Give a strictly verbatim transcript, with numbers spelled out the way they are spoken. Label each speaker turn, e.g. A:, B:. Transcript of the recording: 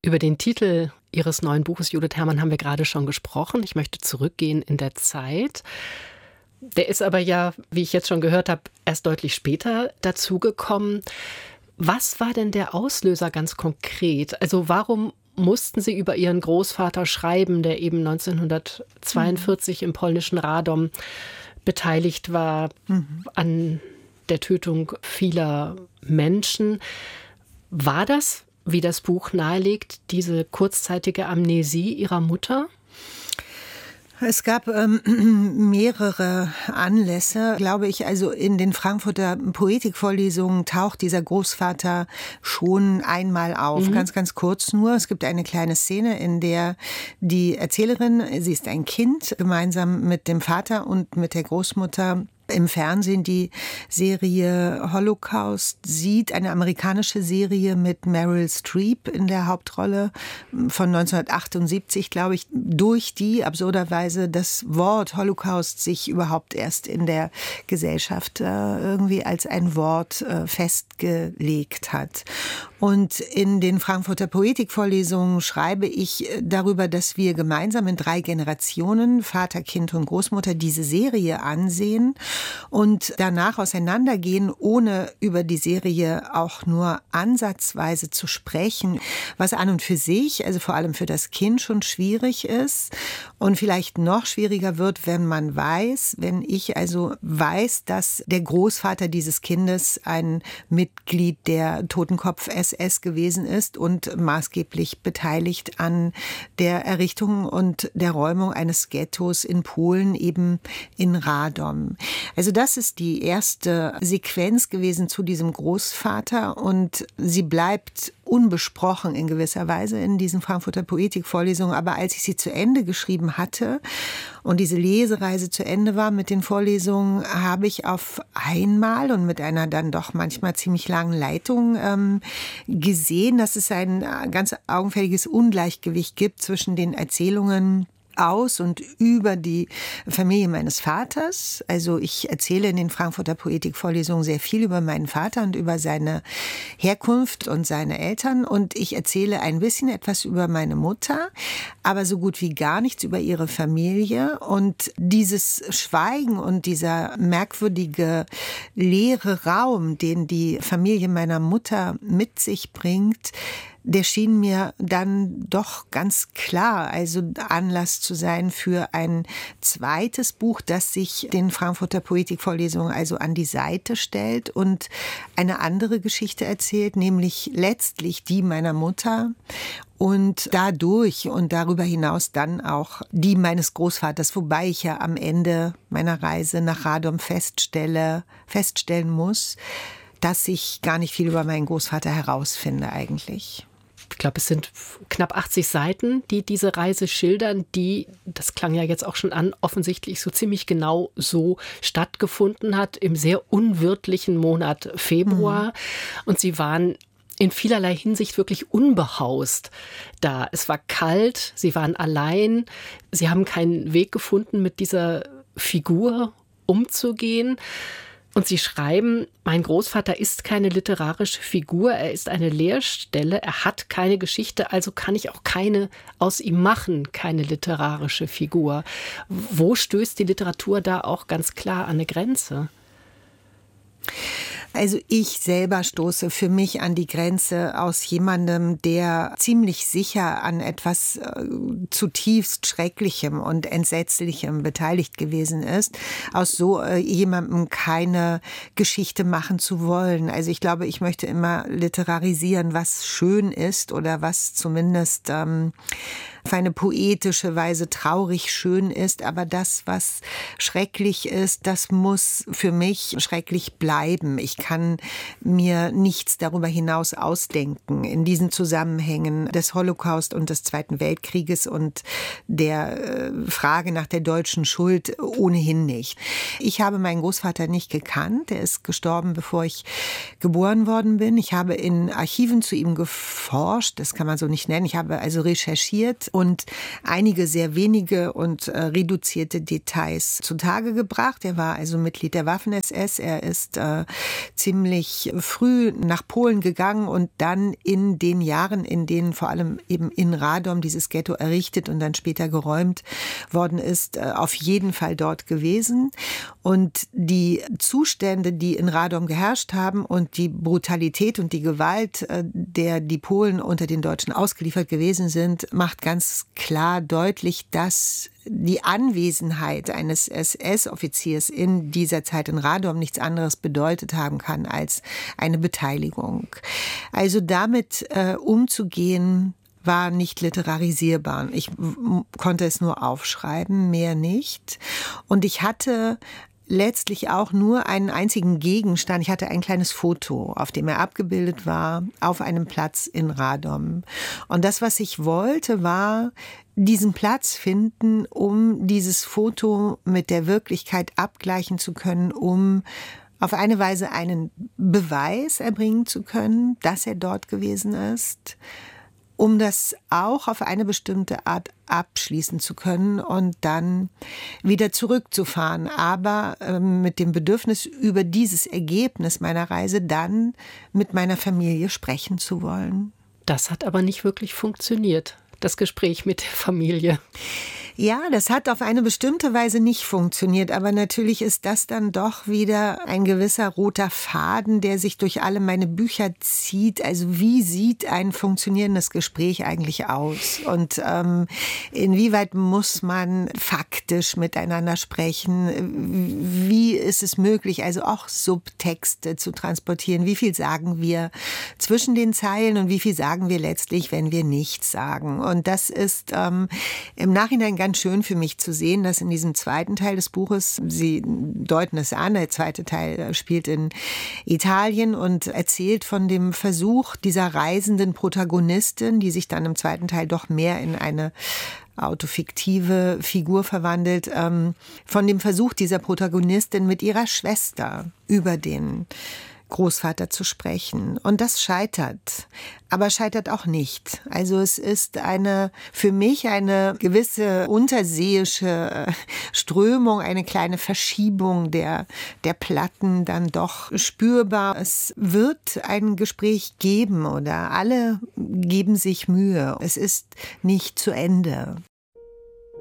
A: Über den Titel Ihres neuen Buches, Judith Herrmann, haben wir gerade schon gesprochen. Ich möchte zurückgehen in der Zeit. Der ist aber ja, wie ich jetzt schon gehört habe, erst deutlich später dazugekommen. Was war denn der Auslöser ganz konkret? Also warum mussten Sie über Ihren Großvater schreiben, der eben neunzehnhundertzweiundvierzig mhm. im polnischen Radom beteiligt war mhm. an der Tötung vieler Menschen? War das, wie das Buch nahelegt, diese kurzzeitige Amnesie Ihrer Mutter?
B: Es gab ähm, mehrere Anlässe, glaube ich. Also in den Frankfurter Poetikvorlesungen taucht dieser Großvater schon einmal auf, mhm. ganz, ganz kurz nur. Es gibt eine kleine Szene, in der die Erzählerin, sie ist ein Kind, gemeinsam mit dem Vater und mit der Großmutter im Fernsehen die Serie Holocaust sieht, eine amerikanische Serie mit Meryl Streep in der Hauptrolle von neunzehnhundertachtundsiebzig, glaube ich, durch die absurderweise das Wort Holocaust sich überhaupt erst in der Gesellschaft äh, irgendwie als ein Wort äh, festgelegt hat. Und in den Frankfurter Poetikvorlesungen schreibe ich darüber, dass wir gemeinsam in drei Generationen, Vater, Kind und Großmutter, diese Serie ansehen und danach auseinandergehen, ohne über die Serie auch nur ansatzweise zu sprechen, was an und für sich, also vor allem für das Kind, schon schwierig ist und vielleicht noch schwieriger wird, wenn man weiß, wenn ich also weiß, dass der Großvater dieses Kindes ein Mitglied der Totenkopf-S S gewesen ist und maßgeblich beteiligt an der Errichtung und der Räumung eines Ghettos in Polen, eben in Radom. Also das ist die erste Sequenz gewesen zu diesem Großvater und sie bleibt unbesprochen in gewisser Weise in diesen Frankfurter Poetikvorlesungen. Aber als ich sie zu Ende geschrieben hatte und diese Lesereise zu Ende war mit den Vorlesungen, habe ich auf einmal und mit einer dann doch manchmal ziemlich langen Leitung ähm, gesehen, dass es ein ganz augenfälliges Ungleichgewicht gibt zwischen den Erzählungen aus und über die Familie meines Vaters. Also ich erzähle in den Frankfurter Poetikvorlesungen sehr viel über meinen Vater und über seine Herkunft und seine Eltern. Und ich erzähle ein bisschen etwas über meine Mutter, aber so gut wie gar nichts über ihre Familie. Und dieses Schweigen und dieser merkwürdige leere Raum, den die Familie meiner Mutter mit sich bringt, der schien mir dann doch ganz klar, also Anlass zu sein für ein zweites Buch, das sich den Frankfurter Poetikvorlesungen also an die Seite stellt und eine andere Geschichte erzählt, nämlich letztlich die meiner Mutter. Und dadurch und darüber hinaus dann auch die meines Großvaters, wobei ich ja am Ende meiner Reise nach Radom feststelle, feststellen muss, dass ich gar nicht viel über meinen Großvater herausfinde eigentlich.
A: Ich glaube, es sind knapp achtzig Seiten, die diese Reise schildern, die, das klang ja jetzt auch schon an, offensichtlich so ziemlich genau so stattgefunden hat im sehr unwirtlichen Monat Februar. Mhm. Und sie waren in vielerlei Hinsicht wirklich unbehaust da. Es war kalt, sie waren allein, sie haben keinen Weg gefunden, mit dieser Figur umzugehen. Und sie schreiben, mein Großvater ist keine literarische Figur, er ist eine Leerstelle, er hat keine Geschichte, also kann ich auch keine aus ihm machen, keine literarische Figur. Wo stößt die Literatur da auch ganz klar an eine Grenze?
B: Also ich selber stoße für mich an die Grenze aus jemandem, der ziemlich sicher an etwas äh, zutiefst Schrecklichem und Entsetzlichem beteiligt gewesen ist, aus so äh, jemandem keine Geschichte machen zu wollen. Also ich glaube, ich möchte immer literarisieren, was schön ist oder was zumindest ähm, auf eine poetische Weise traurig schön ist, aber das, was schrecklich ist, das muss für mich schrecklich bleiben. Ich kann mir nichts darüber hinaus ausdenken in diesen Zusammenhängen des Holocaust und des Zweiten Weltkrieges und der Frage nach der deutschen Schuld ohnehin nicht. Ich habe meinen Großvater nicht gekannt. Er ist gestorben, bevor ich geboren worden bin. Ich habe in Archiven zu ihm geforscht, das kann man so nicht nennen. Ich habe also recherchiert und einige sehr wenige und äh, reduzierte Details zutage gebracht. Er war also Mitglied der Waffen-S S. Er ist äh, ziemlich früh nach Polen gegangen und dann in den Jahren, in denen vor allem eben in Radom dieses Ghetto errichtet und dann später geräumt worden ist, äh, auf jeden Fall dort gewesen. Und die Zustände, die in Radom geherrscht haben und die Brutalität und die Gewalt, äh, der die Polen unter den Deutschen ausgeliefert gewesen sind, macht ganz ganz klar deutlich, dass die Anwesenheit eines S S-Offiziers in dieser Zeit in Radom nichts anderes bedeutet haben kann als eine Beteiligung. Also damit äh, umzugehen, war nicht literarisierbar. Ich w- konnte es nur aufschreiben, mehr nicht. Und ich hatte letztlich auch nur einen einzigen Gegenstand. Ich hatte ein kleines Foto, auf dem er abgebildet war, auf einem Platz in Radom. Und das, was ich wollte, war diesen Platz finden, um dieses Foto mit der Wirklichkeit abgleichen zu können, um auf eine Weise einen Beweis erbringen zu können, dass er dort gewesen ist, um das auch auf eine bestimmte Art abschließen zu können und dann wieder zurückzufahren. Aber äh, mit dem Bedürfnis, über dieses Ergebnis meiner Reise dann mit meiner Familie sprechen zu wollen.
A: Das hat aber nicht wirklich funktioniert, das Gespräch mit der Familie.
B: Ja, das hat auf eine bestimmte Weise nicht funktioniert, aber natürlich ist das dann doch wieder ein gewisser roter Faden, der sich durch alle meine Bücher zieht. Also wie sieht ein funktionierendes Gespräch eigentlich aus? Und ähm, inwieweit muss man faktisch miteinander sprechen? Wie ist es möglich, also auch Subtexte zu transportieren? Wie viel sagen wir zwischen den Zeilen und wie viel sagen wir letztlich, wenn wir nichts sagen? Und das ist ähm, im Nachhinein ganz schön für mich zu sehen, dass in diesem zweiten Teil des Buches, Sie deuten es an, der zweite Teil spielt in Italien und erzählt von dem Versuch dieser reisenden Protagonistin, die sich dann im zweiten Teil doch mehr in eine autofiktive Figur verwandelt, ähm, von dem Versuch dieser Protagonistin mit ihrer Schwester über den Großvater zu sprechen. Und das scheitert, aber scheitert auch nicht. Also es ist eine, für mich eine gewisse unterseeische Strömung, eine kleine Verschiebung der, der Platten dann doch spürbar. Es wird ein Gespräch geben oder alle geben sich Mühe. Es ist nicht zu Ende.